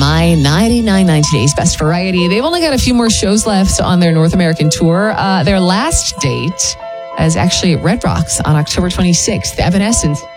My 99.9 Today's Best Variety. They've only got a few more shows left on their North American tour. Their last date is actually at Red Rocks on October 26th. Evanescence